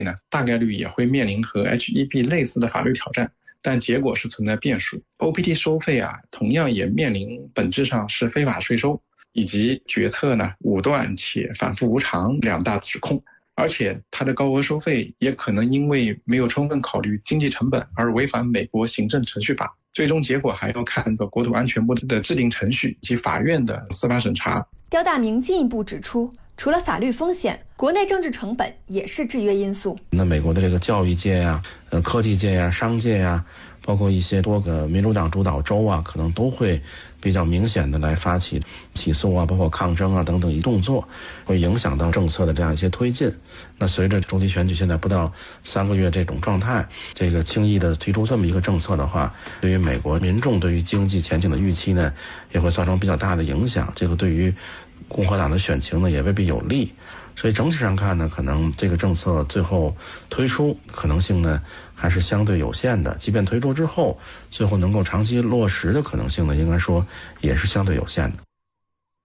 呢，大概率也会面临和 HEB 类似的法律挑战，但结果是存在变数。OPT 收费同样也面临本质上是非法税收，以及决策呢武断且反复无常两大指控。而且它的高额收费也可能因为没有充分考虑经济成本而违反美国行政程序法，最终结果还要看国土安全部的制定程序及法院的司法审查。 刁大明进一步指出，除了法律风险，国内政治成本也是制约因素。 那美国的这个教育界科技界商界包括一些多个民主党主导州可能都会比较明显的来发起起诉包括抗争等等一动作，会影响到政策的这样一些推进。那随着中期选举现在不到3个月这种状态，这个轻易的推出这么一个政策的话，对于美国民众对于经济前景的预期呢，也会造成比较大的影响。这个对于共和党的选情呢，也未必有利。所以整体上看呢，可能这个政策最后推出可能性呢还是相对有限的，即便推出之后，最后能够长期落实的可能性呢，应该说也是相对有限的。